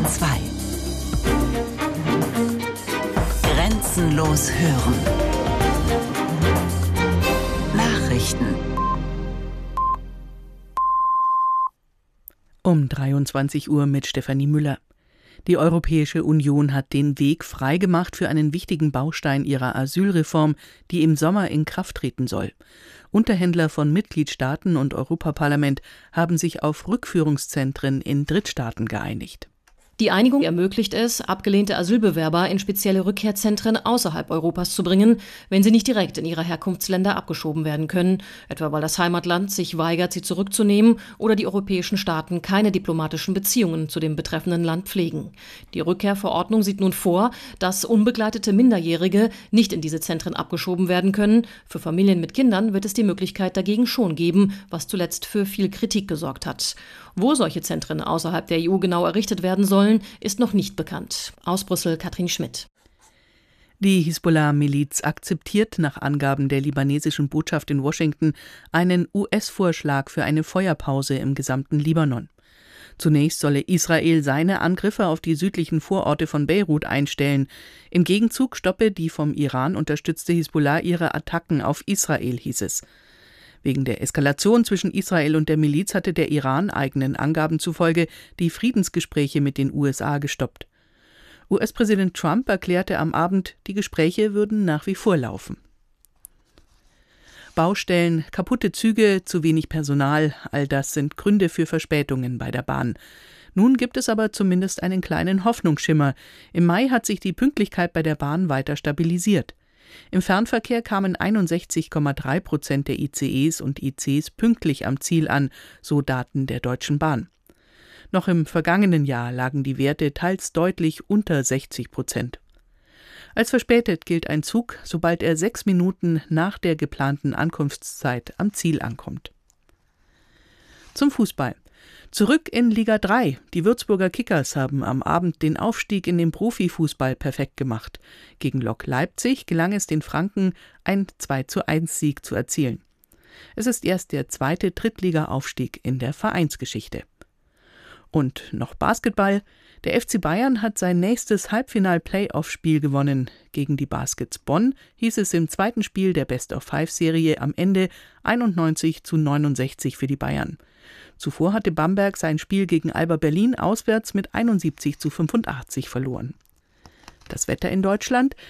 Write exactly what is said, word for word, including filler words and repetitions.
Bayern zwei. Grenzenlos hören. Nachrichten. Um dreiundzwanzig Uhr mit Stefanie Müller. Die Europäische Union hat den Weg freigemacht für einen wichtigen Baustein ihrer Asylreform, die im Sommer in Kraft treten soll. Unterhändler von Mitgliedstaaten und Europaparlament haben sich auf Rückführungszentren in Drittstaaten geeinigt. Die Einigung ermöglicht es, abgelehnte Asylbewerber in spezielle Rückkehrzentren außerhalb Europas zu bringen, wenn sie nicht direkt in ihre Herkunftsländer abgeschoben werden können, etwa weil das Heimatland sich weigert, sie zurückzunehmen oder die europäischen Staaten keine diplomatischen Beziehungen zu dem betreffenden Land pflegen. Die Rückkehrverordnung sieht nun vor, dass unbegleitete Minderjährige nicht in diese Zentren abgeschoben werden können. Für Familien mit Kindern wird es die Möglichkeit dagegen schon geben, was zuletzt für viel Kritik gesorgt hat. Wo solche Zentren außerhalb der E U genau errichtet werden sollen, ist noch nicht bekannt. Aus Brüssel Katrin Schmidt. Die Hisbollah-Miliz akzeptiert nach Angaben der libanesischen Botschaft in Washington einen U S-Vorschlag für eine Feuerpause im gesamten Libanon. Zunächst solle Israel seine Angriffe auf die südlichen Vororte von Beirut einstellen. Im Gegenzug stoppe die vom Iran unterstützte Hisbollah ihre Attacken auf Israel, hieß es. Wegen der Eskalation zwischen Israel und der Miliz hatte der Iran eigenen Angaben zufolge die Friedensgespräche mit den U S A gestoppt. U S-Präsident Trump erklärte am Abend, die Gespräche würden nach wie vor laufen. Baustellen, kaputte Züge, zu wenig Personal, all das sind Gründe für Verspätungen bei der Bahn. Nun gibt es aber zumindest einen kleinen Hoffnungsschimmer. Im Mai hat sich die Pünktlichkeit bei der Bahn weiter stabilisiert. Im Fernverkehr kamen einundsechzig Komma drei Prozent der I C Es und I Cs pünktlich am Ziel an, so Daten der Deutschen Bahn. Noch im vergangenen Jahr lagen die Werte teils deutlich unter sechzig Prozent. Als verspätet gilt ein Zug, sobald er sechs Minuten nach der geplanten Ankunftszeit am Ziel ankommt. Zum Fußball. Zurück in Liga drei. Die Würzburger Kickers haben am Abend den Aufstieg in den Profifußball perfekt gemacht. Gegen Lok Leipzig gelang es den Franken, einen zwei zu eins Sieg zu erzielen. Es ist erst der zweite Drittliga-Aufstieg in der Vereinsgeschichte. Und noch Basketball. Der F C Bayern hat sein nächstes Halbfinal-Playoff-Spiel gewonnen. Gegen die Baskets Bonn hieß es im zweiten Spiel der Best-of-Five-Serie am Ende einundneunzig zu neunundsechzig für die Bayern. Zuvor hatte Bamberg sein Spiel gegen Alba Berlin auswärts mit einundsiebzig zu fünfundachtzig verloren. Das Wetter in Deutschland.